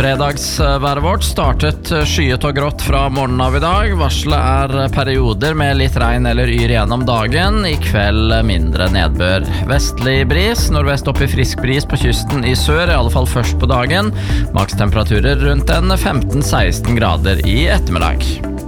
Fredagsværet vårt startet skyet og grått fra morgenen av i dag. Varselet perioder med litt regn eller yr gjennom dagen. I kveld mindre nedbør. Vestlig bris, nordvest opp i frisk bris på kysten i sør, i alle fall først på dagen. Makstemperaturer rundt en 15-16 grader i ettermiddag.